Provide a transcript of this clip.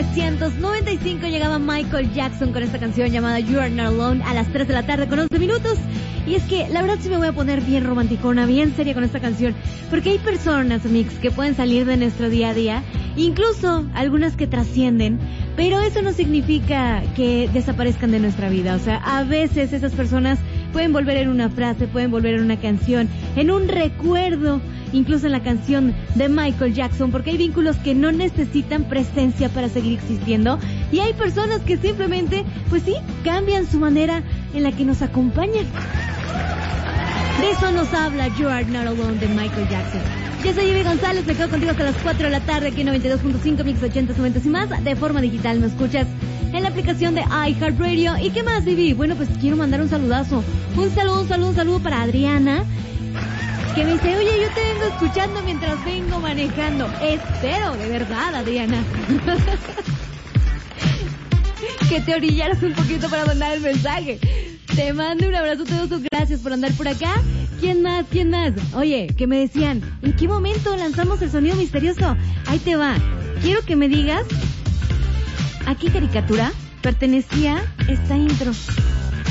1995 llegaba Michael Jackson con esta canción llamada You Are Not Alone a las 3 de la tarde con 11 minutos. Y es que la verdad sí me voy a poner bien romanticona, bien seria con esta canción, porque hay personas, Mix, que pueden salir de nuestro día a día, incluso algunas que trascienden, pero eso no significa que desaparezcan de nuestra vida. O sea, a veces esas personas pueden volver en una frase, pueden volver en una canción, en un recuerdo, incluso en la canción de Michael Jackson, porque hay vínculos que no necesitan presencia para seguir existiendo, y hay personas que simplemente, pues sí, cambian su manera en la que nos acompañan. De eso nos habla You Are Not Alone de Michael Jackson. Yo soy Ivy González, me quedo contigo hasta las 4 de la tarde aquí en 92.5 Mix 80, 90 y más. De forma digital me escuchas en la aplicación de iHeartRadio. ¿Y qué más, Ivy? Bueno, pues quiero mandar un saludazo. Un saludo para Adriana, que me dice, oye, yo te vengo escuchando mientras vengo manejando. Espero, de verdad, Adriana, que te orillaras un poquito para mandar el mensaje. Te mando un abrazo, te doy gracias por andar por acá. ¿Quién más? Oye, que me decían, ¿en qué momento lanzamos el sonido misterioso? Ahí te va. Quiero que me digas a qué caricatura pertenecía esta intro.